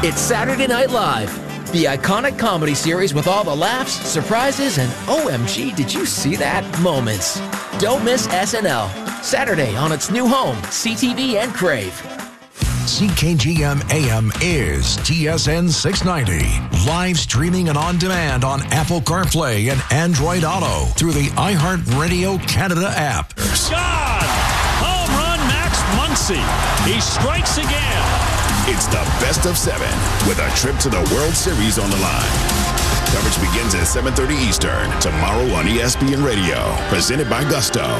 It's Saturday Night Live, the iconic comedy series with all the laughs, surprises, and OMG, did you see that moments. Don't miss SNL, Saturday on its new home, CTV and Crave. CKGM AM is TSN 690. Live streaming and on demand on Apple CarPlay and Android Auto through the iHeartRadio Canada app. God! Home run, Max Muncy. He strikes again. It's the best of 7 with a trip to the World Series on the line. Coverage begins at 7:30 Eastern tomorrow on ESPN Radio. Presented by Gusto.